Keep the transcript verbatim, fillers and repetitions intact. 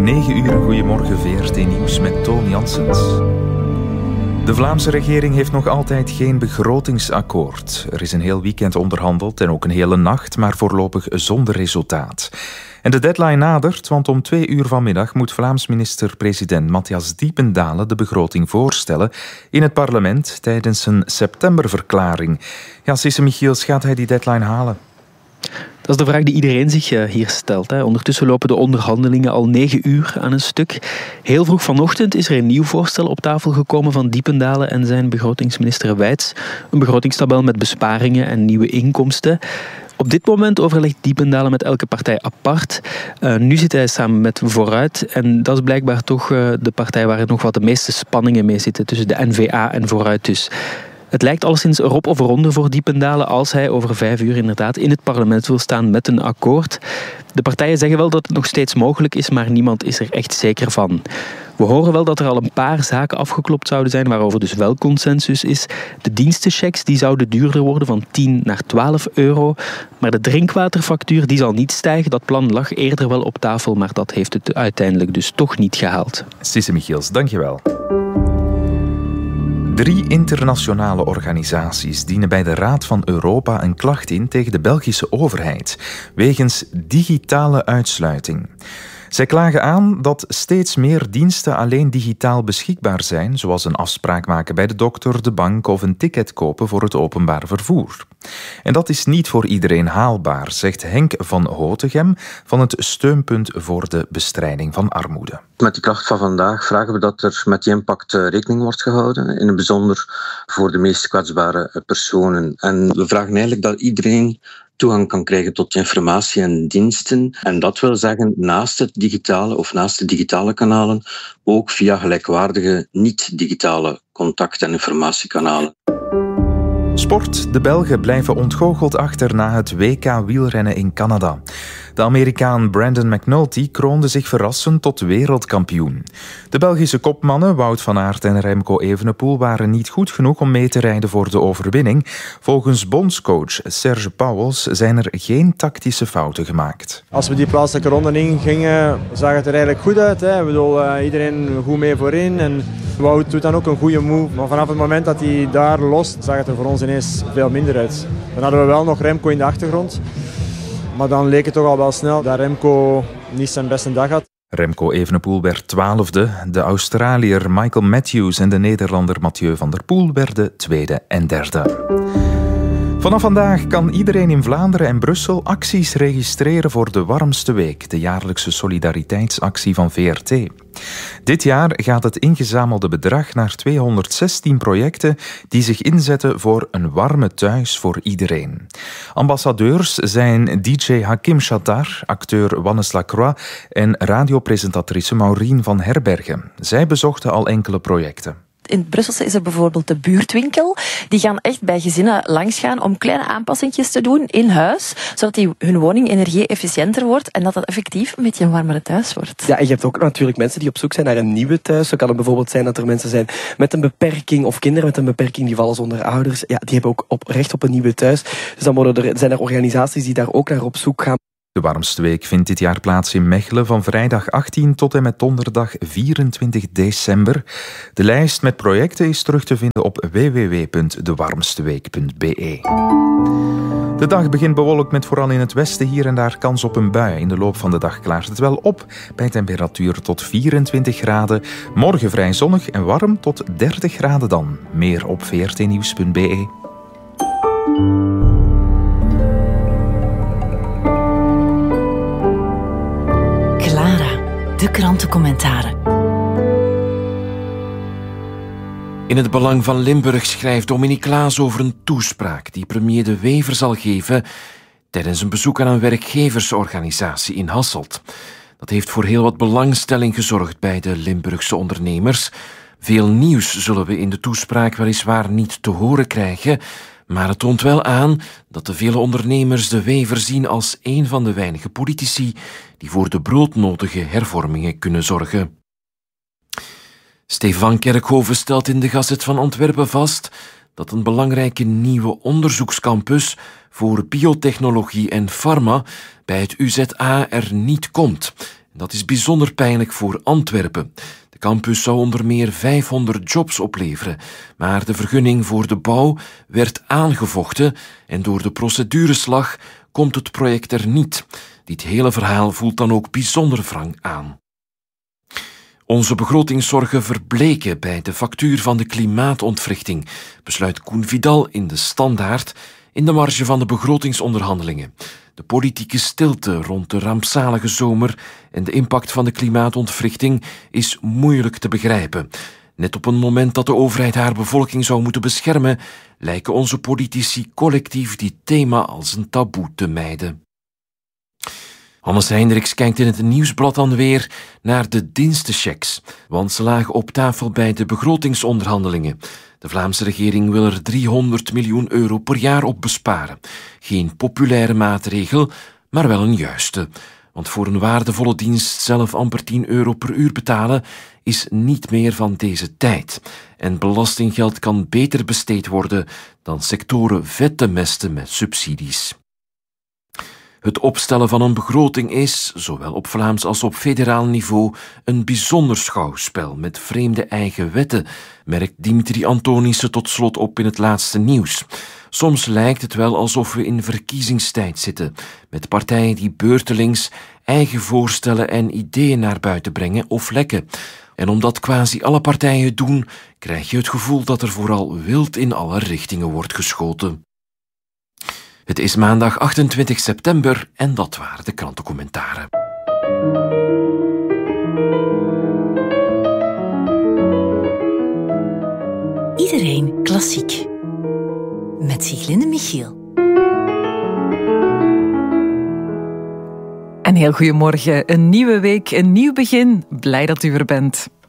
negen uur, goedemorgen, V R T Nieuws met Toon Janssens. De Vlaamse regering heeft nog altijd geen begrotingsakkoord. Er is een heel weekend onderhandeld en ook een hele nacht, maar voorlopig zonder resultaat. En de deadline nadert, want om twee uur vanmiddag moet Vlaams minister-president Matthias Diependalen de begroting voorstellen in het parlement tijdens een septemberverklaring. Ja, Sisse Michiels, gaat hij die deadline halen? Dat is de vraag die iedereen zich hier stelt. Hè. Ondertussen lopen de onderhandelingen al negen uur aan een stuk. Heel vroeg vanochtend is er een nieuw voorstel op tafel gekomen van Diependalen en zijn begrotingsminister Wijts. Een begrotingstabel met besparingen en nieuwe inkomsten. Op dit moment overlegt Diependalen met elke partij apart. Uh, nu zit hij samen met Vooruit. En dat is blijkbaar toch uh, de partij waar er nog wat de meeste spanningen mee zitten tussen de N V A en Vooruit dus. Het lijkt alleszins erop of eronder voor Diependalen als hij over vijf uur inderdaad in het parlement wil staan met een akkoord. De partijen zeggen wel dat het nog steeds mogelijk is, maar niemand is er echt zeker van. We horen wel dat er al een paar zaken afgeklopt zouden zijn waarover dus wel consensus is. De dienstenchecks die zouden duurder worden van tien naar twaalf euro. Maar de drinkwaterfactuur die zal niet stijgen. Dat plan lag eerder wel op tafel, maar dat heeft het uiteindelijk dus toch niet gehaald. Sisse Michiels, dankjewel. Drie internationale organisaties dienen bij de Raad van Europa een klacht in tegen de Belgische overheid wegens digitale uitsluiting. Zij klagen aan dat steeds meer diensten alleen digitaal beschikbaar zijn, zoals een afspraak maken bij de dokter, de bank of een ticket kopen voor het openbaar vervoer. En dat is niet voor iedereen haalbaar, zegt Henk van Hotegem van het Steunpunt voor de Bestrijding van Armoede. Met de klacht van vandaag vragen we dat er met die impact rekening wordt gehouden, in het bijzonder voor de meest kwetsbare personen. En we vragen eigenlijk dat iedereen toegang kan krijgen tot informatie en diensten. En dat wil zeggen, naast het digitale of naast de digitale kanalen, ook via gelijkwaardige niet-digitale contact- en informatiekanalen. Sport. De Belgen blijven ontgoocheld achter na het W K wielrennen in Canada. De Amerikaan Brandon McNulty kroonde zich verrassend tot wereldkampioen. De Belgische kopmannen Wout van Aert en Remco Evenepoel waren niet goed genoeg om mee te rijden voor de overwinning. Volgens bondscoach Serge Pauwels zijn er geen tactische fouten gemaakt. Als we die plaatselijke ronde in gingen, zag het er eigenlijk goed uit. Hè. Ik bedoel, uh, iedereen goed mee voorin en Wout doet dan ook een goede move. Maar vanaf het moment dat hij daar lost, zag het er voor ons ineens veel minder uit. Dan hadden we wel nog Remco in de achtergrond. Maar dan leek het toch al wel snel dat Remco niet zijn beste dag had. Remco Evenepoel werd twaalfde. De Australiër Michael Matthews en de Nederlander Mathieu van der Poel werden tweede en derde. Vanaf vandaag kan iedereen in Vlaanderen en Brussel acties registreren voor de Warmste Week, de jaarlijkse solidariteitsactie van V R T. Dit jaar gaat het ingezamelde bedrag naar tweehonderdzestien projecten die zich inzetten voor een warme thuis voor iedereen. Ambassadeurs zijn D J Hakim Shatar, acteur Wannes Lacroix en radiopresentatrice Maureen van Herbergen. Zij bezochten al enkele projecten. In Brusselse is er bijvoorbeeld de buurtwinkel. Die gaan echt bij gezinnen langsgaan om kleine aanpassingjes te doen in huis, zodat die, hun woning energie-efficiënter wordt en dat dat effectief een beetje een warmere thuis wordt. Ja, en je hebt ook natuurlijk mensen die op zoek zijn naar een nieuwe thuis. Zo kan het bijvoorbeeld zijn dat er mensen zijn met een beperking of kinderen met een beperking die vallen zonder ouders. Ja, die hebben ook op, recht op een nieuwe thuis. Dus dan worden er, zijn er organisaties die daar ook naar op zoek gaan. De Warmste Week vindt dit jaar plaats in Mechelen van vrijdag achttien tot en met donderdag vierentwintig december. De lijst met projecten is terug te vinden op w w w punt de warmste week punt b e. De dag begint bewolkt met vooral in het westen hier en daar kans op een bui. In de loop van de dag klaart het wel op bij temperatuur tot vierentwintig graden. Morgen vrij zonnig en warm tot dertig graden dan. Meer op v r t nieuws punt b e. De krantencommentaren. In het Belang van Limburg schrijft Dominique Klaas over een toespraak die premier De Wever zal geven tijdens een bezoek aan een werkgeversorganisatie in Hasselt. Dat heeft voor heel wat belangstelling gezorgd bij de Limburgse ondernemers. Veel nieuws zullen we in de toespraak weliswaar niet te horen krijgen, maar het toont wel aan dat de vele ondernemers De Wever zien als een van de weinige politici die voor de broodnodige hervormingen kunnen zorgen. Stefan Kerkhoven stelt in de Gazet van Antwerpen vast dat een belangrijke nieuwe onderzoekscampus voor biotechnologie en pharma bij het U Z A er niet komt. Dat is bijzonder pijnlijk voor Antwerpen. De campus zou onder meer vijfhonderd jobs opleveren, maar de vergunning voor de bouw werd aangevochten en door de procedureslag komt het project er niet. Dit hele verhaal voelt dan ook bijzonder wrang aan. Onze begrotingszorgen verbleken bij de factuur van de klimaatontwrichting, besluit Koen Vidal in de Standaard in de marge van de begrotingsonderhandelingen. De politieke stilte rond de rampzalige zomer en de impact van de klimaatontwrichting is moeilijk te begrijpen. Net op een moment dat de overheid haar bevolking zou moeten beschermen, lijken onze politici collectief dit thema als een taboe te mijden. Hannes Hendricks kijkt in het Nieuwsblad dan weer naar de dienstenchecks, want ze lagen op tafel bij de begrotingsonderhandelingen. De Vlaamse regering wil er driehonderd miljoen euro per jaar op besparen. Geen populaire maatregel, maar wel een juiste. Want voor een waardevolle dienst zelf amper tien euro per uur betalen is niet meer van deze tijd. En belastinggeld kan beter besteed worden dan sectoren vet te mesten met subsidies. Het opstellen van een begroting is, zowel op Vlaams als op federaal niveau, een bijzonder schouwspel met vreemde eigen wetten, merkt Dimitri Antonissen tot slot op in het laatste nieuws. Soms lijkt het wel alsof we in verkiezingstijd zitten, met partijen die beurtelings eigen voorstellen en ideeën naar buiten brengen of lekken. En omdat quasi alle partijen het doen, krijg je het gevoel dat er vooral wild in alle richtingen wordt geschoten. Het is maandag achtentwintig september en dat waren de krantencommentaren. Iedereen klassiek. Met Sieglinde Michiel. Een heel goedemorgen. Een nieuwe week, een nieuw begin. Blij dat u er bent.